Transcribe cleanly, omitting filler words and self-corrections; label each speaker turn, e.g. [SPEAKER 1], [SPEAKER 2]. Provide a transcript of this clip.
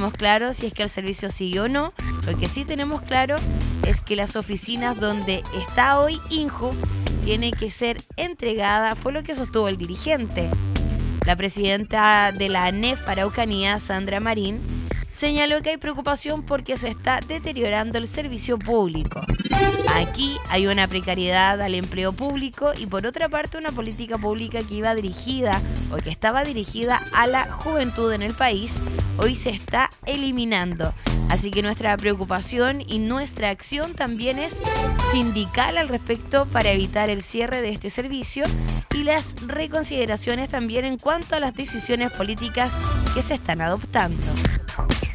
[SPEAKER 1] tenemos claro si es que el servicio sigue o no. Lo que sí tenemos claro es que las oficinas donde está hoy INJU tiene que ser entregada, fue lo que sostuvo el dirigente. La presidenta de la ANEF Araucanía, Sandra Marín, señaló que hay preocupación porque se está deteriorando el servicio público. Aquí hay una precariedad al empleo público y por otra parte una política pública que iba dirigida o que estaba dirigida a la juventud en el país, hoy se está eliminando. Así que nuestra preocupación y nuestra acción también es sindical al respecto para evitar el cierre de este servicio y las reconsideraciones también en cuanto a las decisiones políticas que se están adoptando.